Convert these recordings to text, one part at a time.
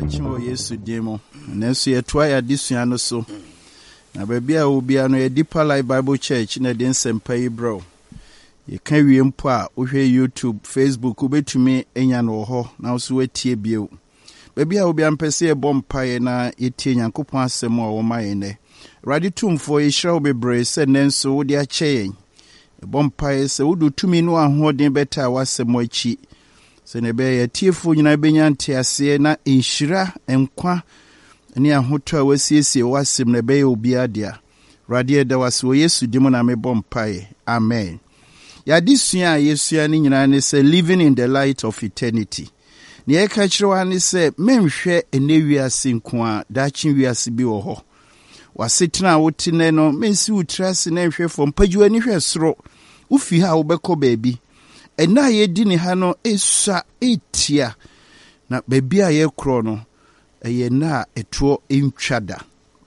Chiwo Yesu demo. Nesu yetwa ya disua no so. Na baby a obia no Deeper Life Bible Church na den sempa yi bro. Ye kan wie mpo a wohwe YouTube, Facebook ubetumi enya no ho na so watie bio. Baby a obia mpese e bompae na yetie Nyankopon asem a wo maye ne. Radi tumfo ye hira obebre se nenso wo de ache yen. E bompae se wudu tumi no ahoden beta wasem achi. Se ne be yetiefo nyina benya ntiase na enhira enkwa ni ahoto a wasiesie wasem ne be obi adia. Radi eda waso Yesu dimo na me bompae. Amen. Ya disua Yesua ni nyina ne se living in the light of eternity. Ni eka chirwa ni se menhwe enewiase nko a dachi wiase bi wo ho. Wasetena wotine no mensi utrase na nhwe fo mpajuwa ni hwe soro. Ufi ha wobekọ baabi. Ena yedi ni ha no esa etia na baabi a ye kro no eye na etuo entwada.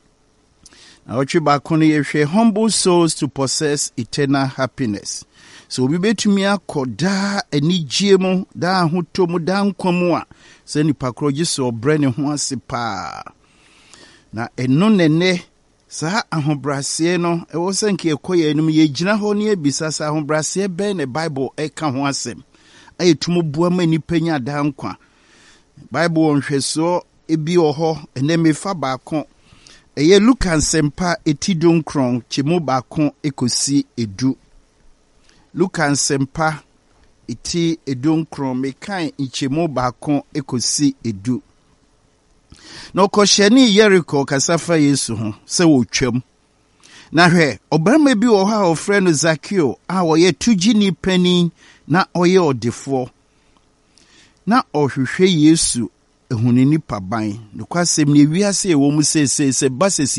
Na otwe ba kono ye hwe humble souls to possess eternal happiness. So obi betumi akoda anigye mu da ahoto mu da nkwamu a se nipa kro gise obre ne ho ase pa. Na eno nene sa ahobrase no ewo senke ekoye enum ye gina ho ne ebisa sa ahobrase be ne Bible eka ho asem ayetumo bua ma nipa nya da nkwa. Bible onhweso ebi oho ene mefa baako eye Luka nsempa etidonkron chemu baako ekosi edu. Luka nsempa eti edonkron mekan ichemu baako ekosi edu. No kosheni Jericho kasafa Yesu ho se wotwam. Na hwe obama bi wo ha ofre no Zakeo a wo ye tugini pani na oye odefo. Na ohwehwe Yesu ehunini paban. No kwasem ne wiase wo mu se basesi